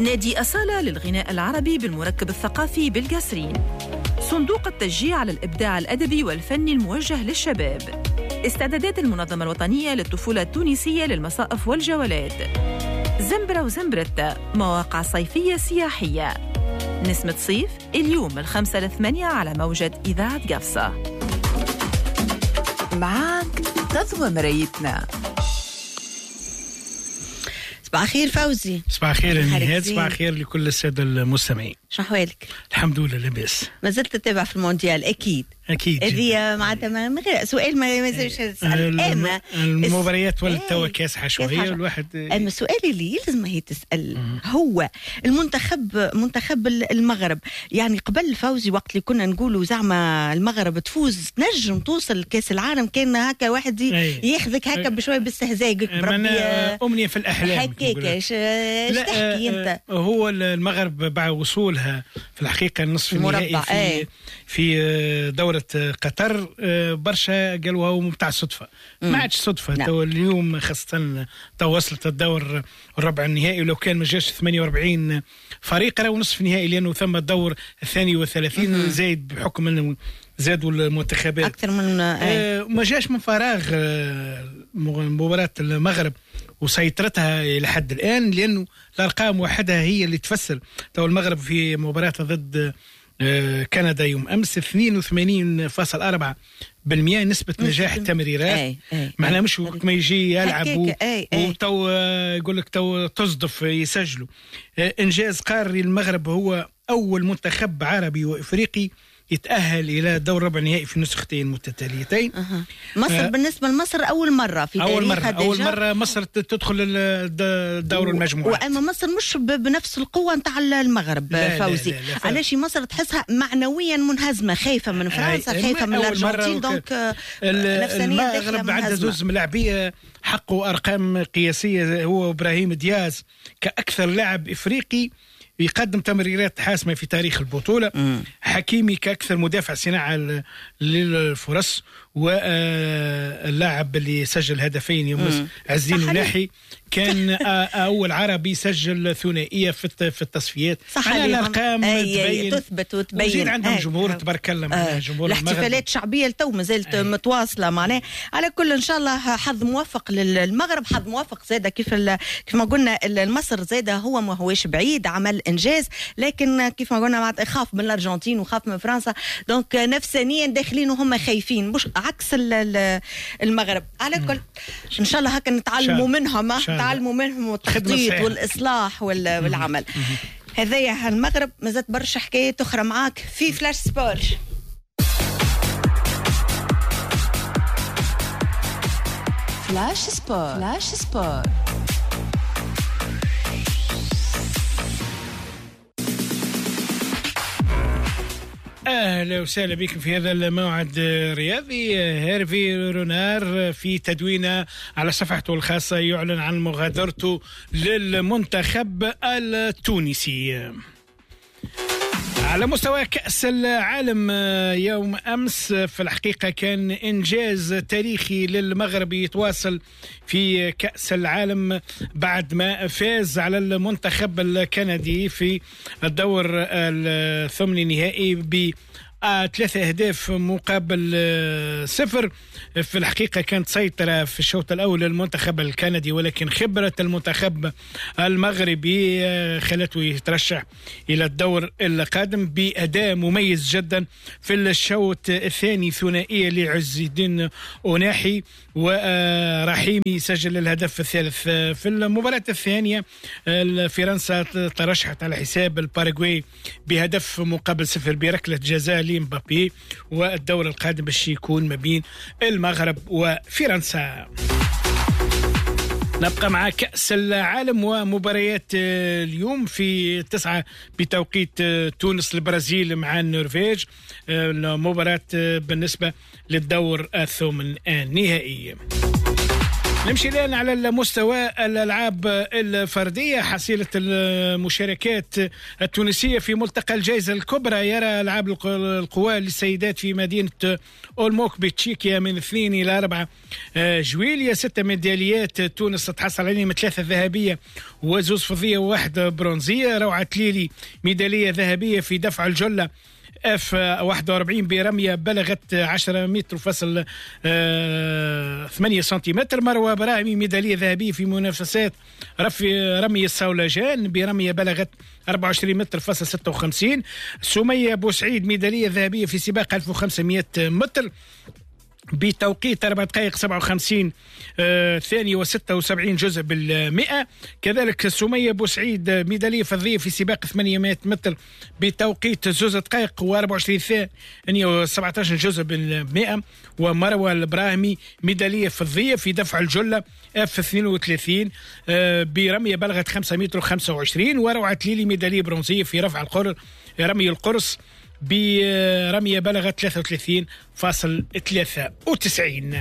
نادي أصالة للغناء العربي بالمركب الثقافي بالقصرين. صندوق التشجيع على الإبداع الأدبي والفني الموجه للشباب. استعدادات المنظمة الوطنية للطفولة التونسية للمصائف والجولات. زنبرة وزنبرتة، مواقع صيفية سياحية. نسمة صيف اليوم 5-8 على موجة إذاعة قفصة. معاك غزوة مرايتنا. صباح خير فوزي. صباح خير نهاد. صباح خير لكل السادة المستمعين. شو أحوالك؟ الحمد لله لاباس. ما زلت تتابع في المونديال أكيد. هذه معناتها ما غير سؤال ما يلزمش تسأل. المباريات ولات توا كاسحة شوية الواحد. أما السؤال اللي يلزم هي تسأل هو منتخب المغرب، يعني قبل فوزي وقت اللي كنا نقولوا زعما المغرب تفوز تنجم توصل كاس العالم، كان هكا واحد ياخذك هكا بشوية باستهزاء بربي أمنية في الأحلام هكاك. ايش تحكي أنت؟ هو المغرب بعد وصولها في الحقيقة النصف النهائي في دورة قطر برشا قالوا هو بتاع صدفة. ما عادش صدفة. تو اليوم خاصة تو وصلت الدور الربع النهائي، ولو كان ما جاش 48 فريق راهو نصف نهائي، لأنه ثم الدور 32 زايد بحكم أنه زادوا المنتخبات أكثر من ما جاش من فراغ مباراة المغرب وسيطرتها لحد الآن، لأنه الأرقام وحدها هي اللي تفسر. تو المغرب في مباراة ضد كندا يوم أمس 82.4% نسبة نجاح التمريرات. معناها مش وقت ما يجي يلعب وتو يقول لك تو تصدف يسجلوا. إنجاز قاري. المغرب هو أول منتخب عربي وإفريقي يتأهل إلى دور ربع نهائي في نسختين متتاليتين. مصر بالنسبة لمصر أول مرة في تاريخها. أول مرة مصر تدخل دور المجموعات. وأما مصر مش بنفس القوة نتاع المغرب. فوزي علاش مصر تحسها معنويا منهزمة، خايفة من فرنسا، خايفة من الأرجنتين. دونك المغرب عنده زوز ملاعبية حقه أرقام قياسية، هو إبراهيم دياز كأكثر لاعب إفريقي يقدم تمريرات حاسمة في تاريخ البطولة. حكيمي كأكثر مدافع صناعة للفرص، واللاعب اللي سجل هدفين يوم عز الدين الناحي كان أول عربي يسجل ثنائية في التصفيات. على الأرقام تثبت وتبين. عندهم جمهور تبارك الله. جمهور الاحتفالات الشعبية التو مازالت متواصلة معناه. على كل إن شاء الله حظ موفق للمغرب، حظ موفق زادة كيف ما قلنا. مصر زادة هو ما هوش بعيد، عمل إنجاز، لكن كيف ما قلنا خاف من الأرجنتين وخاف من فرنسا، دونك نفسانيا داخلين وهم خايفين، مش عكس المغرب. على كل إن شاء الله هكا نتعلموا منهم، تعلموا منهم التخطيط والإصلاح والعمل. هذايا المغرب. مازالت برشا حكايات أخرى معاك في فلاش سبور. فلاش سبور. أهلا وسهلا بكم في هذا الموعد الرياضي. هيرفي رونار في تدوينه على صفحته الخاصة يعلن عن مغادرته للمنتخب التونسي. على مستوى كأس العالم يوم أمس في الحقيقة كان إنجاز تاريخي للمغرب يتواصل في كأس العالم بعد ما فاز على المنتخب الكندي في الدور الثمن نهائي ب 3 أهداف مقابل 0. في الحقيقة كانت سيطرة في الشوط الأول للمنتخب الكندي، ولكن خبرة المنتخب المغربي خلته يترشح إلى الدور القادم بأداء مميز جدا. في الشوط الثاني ثنائية لعز الدين أوناحي ورحيمي سجل الهدف الثالث. في المباراة الثانية فرنسا ترشحت على حساب الباراغواي بهدف مقابل 0 بركلة جزاء لمبابي، والدور القادم باش يكون ما بين المغرب وفرنسا. نبقى مع كأس العالم ومباريات اليوم في 9 بتوقيت تونس البرازيل مع النرويج، المباراة بالنسبة للدور الثمن النهائي. نمشي الآن على المستوى الألعاب الفردية. حصيلة المشاركات التونسية في ملتقى الجائزة الكبرى يرى ألعاب القوى للسيدات في مدينة أولموك بتشيكيا من 2 إلى 4 جويلية. 6 ميداليات تونس تحصل عليهم 3 ذهبية و2 فضية و1 برونزية. روعة ليلي ميدالية ذهبية في دفع الجلة F 41 برمية بلغت 10 متر فاصل 8 سنتيمتر. مروة براهمي ميدالية ذهبية في منافسات رمي الصولجان برمية بلغت 24 متر فاصل 56. سمية بوسعيد ميدالية ذهبية في سباق 1500 متر بتوقيت 4 دقائق 57 ثانية و76 جزء بالمئة. كذلك سمية بوسعيد ميدالية فضية في سباق 800 متر بتوقيت 2 دقائق و24 ثانية و17 جزء بالمئة. ومروة البراهمي ميدالية فضية في دفع الجلة F32 برمية بلغت 5 متر و25. وروعة ليلي ميدالية برونزية في رفع رمي القرص برمية بلغت 33.93.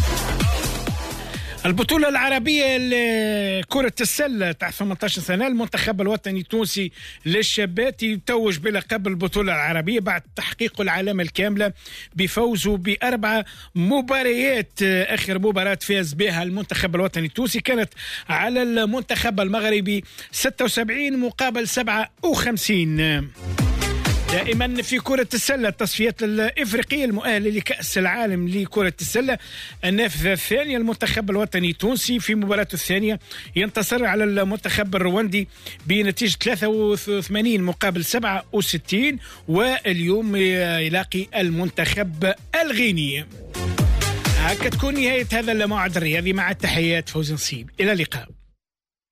البطولة العربية لكرة السلة تحت 18 سنة، المنتخب الوطني التونسي للشابات يتوج بلقب البطولة العربية بعد تحقيق العلامة الكاملة بفوزه ب4 مباريات. آخر مباراة فاز بها المنتخب الوطني التونسي كانت على المنتخب المغربي 76 مقابل 57. دائما في كرة السلة التصفيات الإفريقية المؤهلة لكأس العالم لكرة السلة، النافذة الثانية المنتخب الوطني التونسي في مباراته الثانية ينتصر على المنتخب الرواندي بنتيجة 83 مقابل 67. واليوم يلاقي المنتخب الغيني. هكا تكون نهاية هذا الموعد الرياضي مع التحيات فوزي نصيب. إلى اللقاء.